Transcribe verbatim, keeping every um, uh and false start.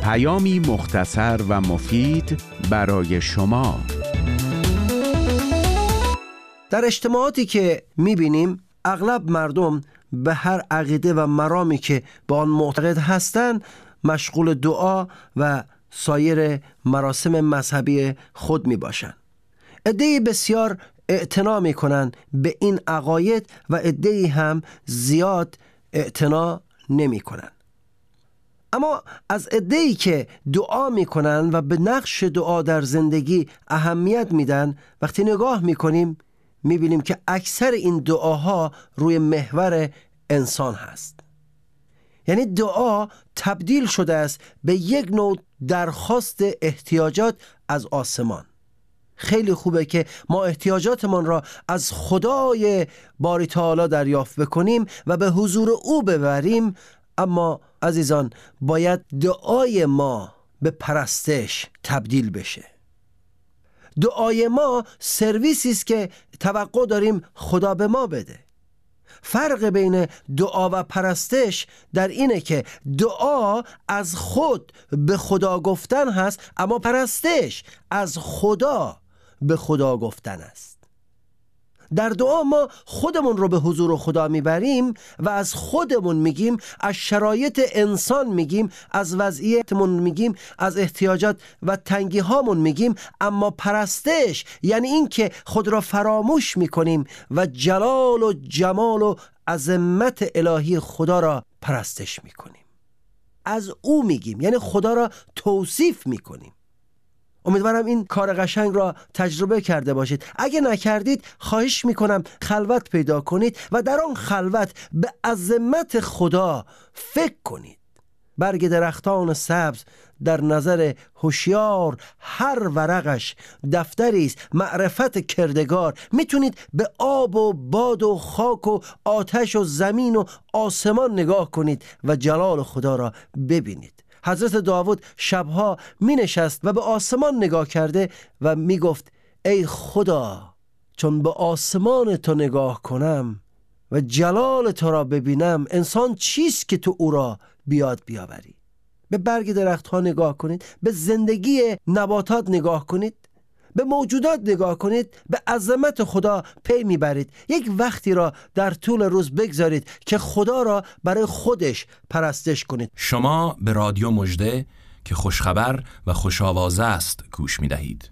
پیامی مختصر و مفید برای شما. در اجتماعاتی که می‌بینیم اغلب مردم به هر عقیده و مرامی که به آن معتقد هستند مشغول دعا و سایر مراسم مذهبی خود میباشند. عده‌ای بسیار اعتنا میکنند به این عقاید و عده‌ای هم زیاد اعتنا نمیکنند. اما از عده‌ای که دعا میکنند و به نقش دعا در زندگی اهمیت میدن، وقتی نگاه میکنیم میبینیم که اکثر این دعاها روی محور انسان هست. یعنی دعا تبدیل شده است به یک نوع درخواست احتیاجات از آسمان. خیلی خوبه که ما احتیاجاتمان را از خدای باری تعالی دریافت بکنیم و به حضور او ببریم، اما عزیزان باید دعای ما به پرستش تبدیل بشه. دعای ما سرویسی است که توقع داریم خدا به ما بده. فرق بین دعا و پرستش در اینه که دعا از خود به خدا گفتن هست، اما پرستش از خدا به خدا گفتن است. در دعا ما خودمون رو به حضور خدا میبریم و از خودمون میگیم، از شرایط انسان میگیم، از وضعیتمون میگیم، از احتیاجات و تنگی هامون میگیم. اما پرستش یعنی این که خود را فراموش میکنیم و جلال و جمال و عظمت الهی خدا را پرستش میکنیم. از او میگیم، یعنی خدا را توصیف میکنیم. امیدوارم این کار قشنگ را تجربه کرده باشید. اگه نکردید خواهش میکنم خلوت پیدا کنید و در آن خلوت به عظمت خدا فکر کنید. برگ درختان سبز در نظر هوشیار هر ورقش دفتری است معرفت کردگار. میتونید به آب و باد و خاک و آتش و زمین و آسمان نگاه کنید و جلال خدا را ببینید. حضرت داوود شبها می نشست و به آسمان نگاه کرده و می گفت ای خدا، چون به آسمان تو نگاه کنم و جلال تو را ببینم، انسان چیست که تو او را بیاد بیاوری؟ به برگ درخت ها نگاه کنید، به زندگی نباتات نگاه کنید، به موجودات نگاه کنید، به عظمت خدا پی میبرید. یک وقتی را در طول روز بگذارید که خدا را برای خودش پرستش کنید. شما به رادیو مژده که خوشخبر و خوش‌آوازه است گوش میدهید.